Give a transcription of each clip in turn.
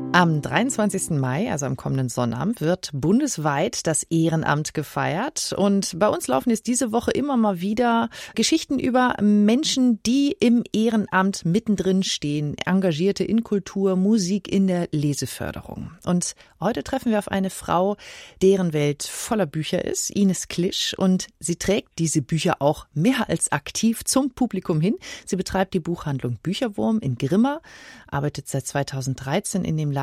Am 23. Mai, also am kommenden Sonnabend, wird bundesweit das Ehrenamt gefeiert. Und bei uns laufen jetzt diese Woche immer mal wieder Geschichten über Menschen, die im Ehrenamt mittendrin stehen. Engagierte in Kultur, Musik, in der Leseförderung. Und heute treffen wir auf eine Frau, deren Welt voller Bücher ist, Ines Klisch. Und sie trägt diese Bücher auch mehr als aktiv zum Publikum hin. Sie betreibt die Buchhandlung Bücherwurm in Grimma, arbeitet seit 2013 in dem Laden.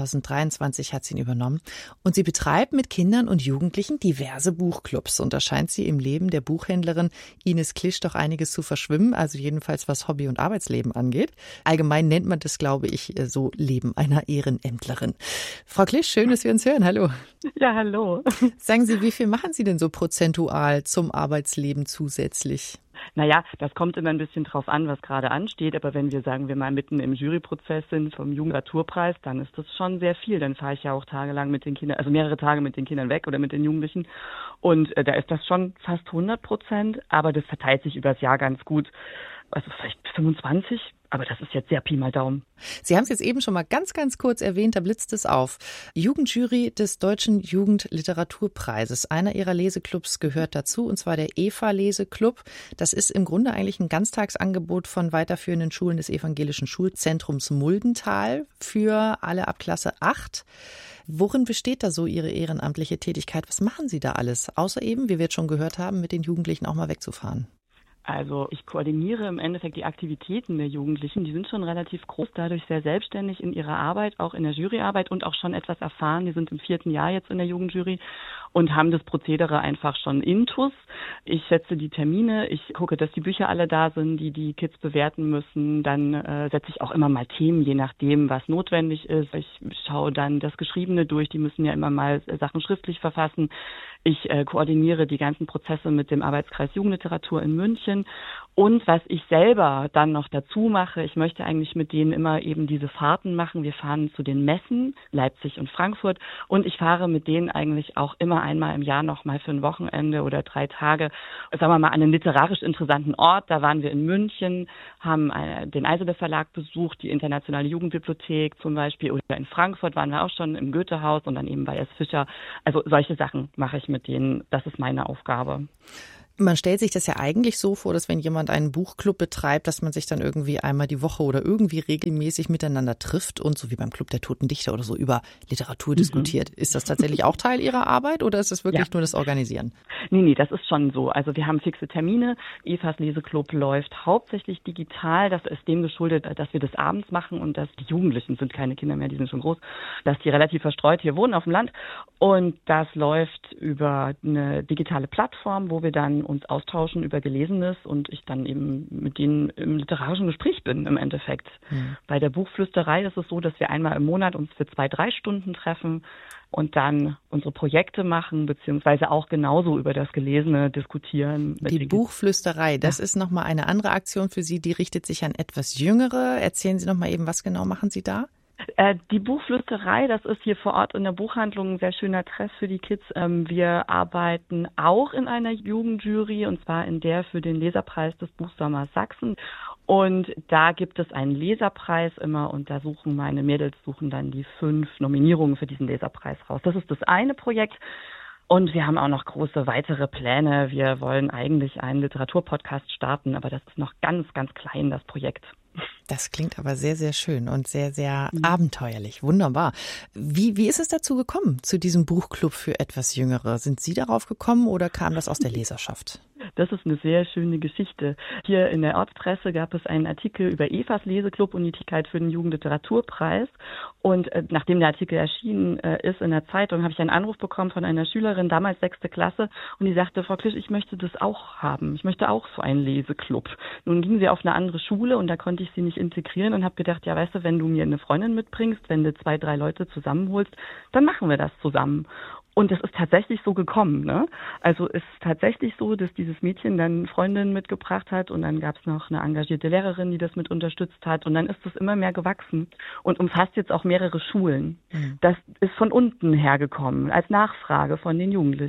2023 hat sie ihn übernommen. Und sie betreibt mit Kindern und Jugendlichen diverse Buchclubs. Und da scheint sie im Leben der Buchhändlerin Ines Klisch doch einiges zu verschwimmen, also jedenfalls was Hobby- und Arbeitsleben angeht. Allgemein nennt man das, glaube ich, so Leben einer Ehrenämtlerin. Frau Klisch, schön, dass wir uns hören. Hallo. Ja, hallo. Sagen Sie, wie viel machen Sie denn so prozentual zum Arbeitsleben zusätzlich? Naja, das kommt immer ein bisschen drauf an, was gerade ansteht. Aber wenn wir, sagen wir mal, mitten im Juryprozess sind vom Jugendliteraturpreis, dann ist das schon sehr viel. Dann fahre ich ja auch tagelang mit den Kindern, also mehrere Tage mit den Kindern weg oder mit den Jugendlichen. Und da ist das schon fast 100%. Aber das verteilt sich übers Jahr ganz gut. Also vielleicht 25, aber das ist jetzt sehr Pi mal Daumen. Sie haben es jetzt eben schon mal ganz, ganz kurz erwähnt, da blitzt es auf. Jugendjury des Deutschen Jugendliteraturpreises. Einer Ihrer Leseclubs gehört dazu, und zwar der EVA-Leseclub. Das ist im Grunde eigentlich ein Ganztagsangebot von weiterführenden Schulen des Evangelischen Schulzentrums Muldental für alle ab Klasse 8. Worin besteht da so Ihre ehrenamtliche Tätigkeit? Was machen Sie da alles? Außer eben, wie wir jetzt schon gehört haben, mit den Jugendlichen auch mal wegzufahren. Also ich koordiniere im Endeffekt die Aktivitäten der Jugendlichen. Die sind schon relativ groß, dadurch sehr selbstständig in ihrer Arbeit, auch in der Juryarbeit und auch schon etwas erfahren. Die sind im 4. Jahr jetzt in der Jugendjury und haben das Prozedere einfach schon intus. Ich setze die Termine, ich gucke, dass die Bücher alle da sind, die die Kids bewerten müssen. Dann setze ich auch immer mal Themen, je nachdem, was notwendig ist. Ich schaue dann das Geschriebene durch, die müssen ja immer mal Sachen schriftlich verfassen. Ich koordiniere die ganzen Prozesse mit dem Arbeitskreis Jugendliteratur in München. Und was ich selber dann noch dazu mache, ich möchte eigentlich mit denen immer eben diese Fahrten machen. Wir fahren zu den Messen, Leipzig und Frankfurt. Und ich fahre mit denen eigentlich auch immer einmal im Jahr noch mal für ein Wochenende oder 3 Tage, sagen wir mal, an einen literarisch interessanten Ort. Da waren wir in München, haben den Eisele Verlag besucht, die Internationale Jugendbibliothek zum Beispiel. Oder in Frankfurt waren wir auch schon im Goethehaus und dann eben bei S. Fischer. Also solche Sachen mache ich mit denen. Das ist meine Aufgabe. Man stellt sich das ja eigentlich so vor, dass wenn jemand einen Buchclub betreibt, dass man sich dann irgendwie einmal die Woche oder irgendwie regelmäßig miteinander trifft und so wie beim Club der Toten Dichter oder so über Literatur diskutiert. Ist das tatsächlich auch Teil Ihrer Arbeit oder ist es wirklich nur das Organisieren? Nee, das ist schon so. Also wir haben fixe Termine. Evas Leseclub läuft hauptsächlich digital. Das ist dem geschuldet, dass wir das abends machen und dass die Jugendlichen, sind keine Kinder mehr, die sind schon groß, dass die relativ verstreut hier wohnen auf dem Land. Und das läuft über eine digitale Plattform, wo wir dann uns austauschen über Gelesenes und ich dann eben mit denen im literarischen Gespräch bin im Endeffekt. Bei der Buchflüsterei ist es so, dass wir einmal im Monat uns für 2-3 Stunden treffen und dann unsere Projekte machen, beziehungsweise auch genauso über das Gelesene diskutieren. Die Buchflüsterei, das ist nochmal eine andere Aktion für Sie, die richtet sich an etwas Jüngere. Erzählen Sie nochmal eben, was genau machen Sie da? Die Buchflüsterei, das ist hier vor Ort in der Buchhandlung ein sehr schöner Treff für die Kids. Wir arbeiten auch in einer Jugendjury und zwar in der für den Leserpreis des Buchsommers Sachsen. Und da gibt es einen Leserpreis immer und da suchen meine Mädels dann die 5 Nominierungen für diesen Leserpreis raus. Das ist das eine Projekt. Und wir haben auch noch große weitere Pläne. Wir wollen eigentlich einen Literaturpodcast starten, aber das ist noch ganz, ganz klein, das Projekt. Das klingt aber sehr, sehr schön und sehr, sehr abenteuerlich. Wunderbar. Wie ist es dazu gekommen, zu diesem Buchclub für etwas Jüngere? Sind Sie darauf gekommen oder kam das aus der Leserschaft? Das ist eine sehr schöne Geschichte. Hier in der Ortspresse gab es einen Artikel über Evas Leseclub und die Tätigkeit für den Jugendliteraturpreis. Und nachdem der Artikel erschienen ist in der Zeitung, habe ich einen Anruf bekommen von einer Schülerin, damals 6. Klasse. Und die sagte, Frau Klisch, ich möchte das auch haben. Ich möchte auch so einen Leseclub. Nun ging sie auf eine andere Schule und da konnte ich sie nicht integrieren und habe gedacht, ja, weißt du, wenn du mir eine Freundin mitbringst, wenn du 2-3 Leute zusammenholst, dann machen wir das zusammen. Und das ist tatsächlich so gekommen, ne? Also es ist tatsächlich so, dass dieses Mädchen dann Freundinnen mitgebracht hat und dann gab es noch eine engagierte Lehrerin, die das mit unterstützt hat und dann ist es immer mehr gewachsen und umfasst jetzt auch mehrere Schulen. Das ist von unten hergekommen, als Nachfrage von den Jugendlichen.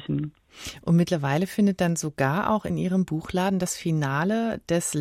Und mittlerweile findet dann sogar auch in Ihrem Buchladen das Finale des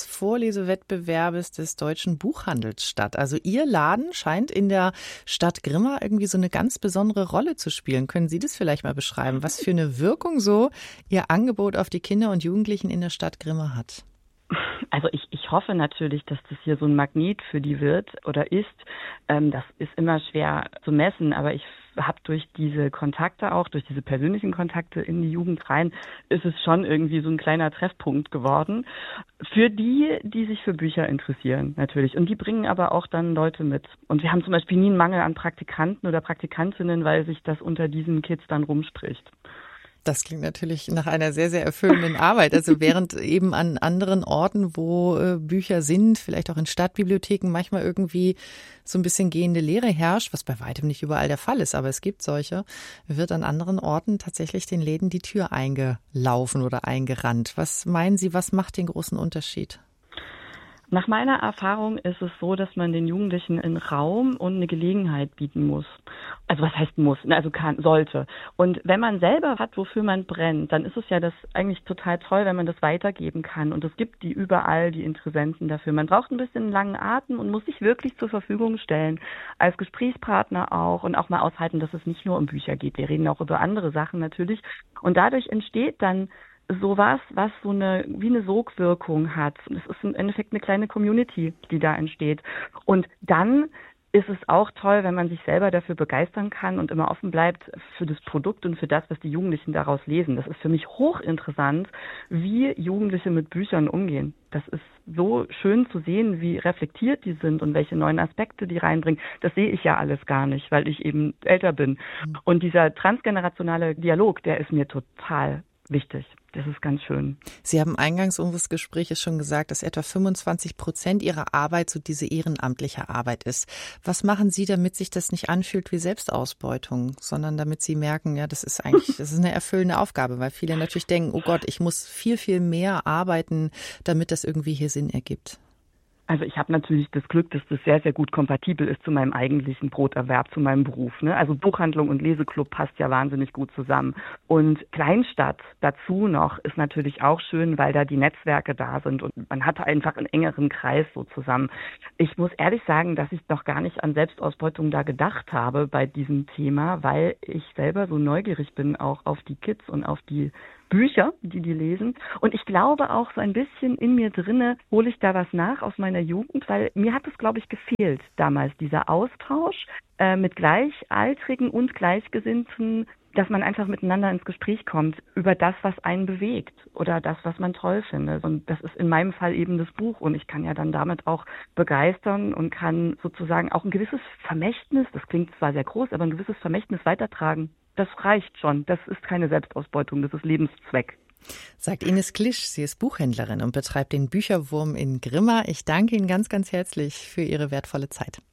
Landesvorlesewettbewerbes des deutschen Buchhandels statt. Also Ihr Laden scheint in der Stadt Grimma irgendwie so eine ganz besondere Rolle zu spielen. Können Sie das vielleicht mal beschreiben, was für eine Wirkung so Ihr Angebot auf die Kinder und Jugendlichen in der Stadt Grimma hat? Also ich hoffe natürlich, dass das hier so ein Magnet für die wird oder ist. Das ist immer schwer zu messen, aber ich habe durch diese Kontakte auch, durch diese persönlichen Kontakte in die Jugend rein, ist es schon irgendwie so ein kleiner Treffpunkt geworden. Für die sich für Bücher interessieren natürlich. Und die bringen aber auch dann Leute mit. Und wir haben zum Beispiel nie einen Mangel an Praktikanten oder Praktikantinnen, weil sich das unter diesen Kids dann rumspricht. Das klingt natürlich nach einer sehr, sehr erfüllenden Arbeit. Also während eben an anderen Orten, wo Bücher sind, vielleicht auch in Stadtbibliotheken, manchmal irgendwie so ein bisschen gehende Leere herrscht, was bei weitem nicht überall der Fall ist, aber es gibt solche, wird an anderen Orten tatsächlich den Läden die Tür eingelaufen oder eingerannt. Was meinen Sie, was macht den großen Unterschied? Nach meiner Erfahrung ist es so, dass man den Jugendlichen einen Raum und eine Gelegenheit bieten muss. Also was heißt muss? Also sollte. Und wenn man selber hat, wofür man brennt, dann ist es ja das eigentlich total toll, wenn man das weitergeben kann. Und es gibt die überall, die Interessenten dafür. Man braucht ein bisschen einen langen Atem und muss sich wirklich zur Verfügung stellen. Als Gesprächspartner auch und auch mal aushalten, dass es nicht nur um Bücher geht. Wir reden auch über andere Sachen natürlich. Und dadurch entsteht dann sowas, was so wie eine Sogwirkung hat. Das ist im Endeffekt eine kleine Community, die da entsteht. Und dann ist es auch toll, wenn man sich selber dafür begeistern kann und immer offen bleibt für das Produkt und für das, was die Jugendlichen daraus lesen. Das ist für mich hochinteressant, wie Jugendliche mit Büchern umgehen. Das ist so schön zu sehen, wie reflektiert die sind und welche neuen Aspekte die reinbringen. Das sehe ich ja alles gar nicht, weil ich eben älter bin. Und dieser transgenerationale Dialog, der ist mir total wichtig. Das ist ganz schön. Sie haben eingangs unseres Gesprächs schon gesagt, dass etwa 25% Ihrer Arbeit so diese ehrenamtliche Arbeit ist. Was machen Sie, damit sich das nicht anfühlt wie Selbstausbeutung, sondern damit Sie merken, ja, das ist eine erfüllende Aufgabe, weil viele natürlich denken, oh Gott, ich muss viel, viel mehr arbeiten, damit das irgendwie hier Sinn ergibt. Also ich habe natürlich das Glück, dass das sehr, sehr gut kompatibel ist zu meinem eigentlichen Broterwerb, zu meinem Beruf. Ne? Also Buchhandlung und Leseclub passt ja wahnsinnig gut zusammen. Und Kleinstadt dazu noch ist natürlich auch schön, weil da die Netzwerke da sind und man hat einfach einen engeren Kreis so zusammen. Ich muss ehrlich sagen, dass ich noch gar nicht an Selbstausbeutung da gedacht habe bei diesem Thema, weil ich selber so neugierig bin auch auf die Kids und auf die Bücher, die lesen. Und ich glaube auch so ein bisschen in mir drinne hole ich da was nach aus meiner Jugend, weil mir hat es, glaube ich, gefehlt damals, dieser Austausch mit Gleichaltrigen und Gleichgesinnten, dass man einfach miteinander ins Gespräch kommt über das, was einen bewegt oder das, was man toll findet. Und das ist in meinem Fall eben das Buch. Und ich kann ja dann damit auch begeistern und kann sozusagen auch ein gewisses Vermächtnis, das klingt zwar sehr groß, aber ein gewisses Vermächtnis weitertragen. Das reicht schon. Das ist keine Selbstausbeutung, das ist Lebenszweck. Sagt Ines Klisch, sie ist Buchhändlerin und betreibt den Bücherwurm in Grimma. Ich danke Ihnen ganz, ganz herzlich für Ihre wertvolle Zeit.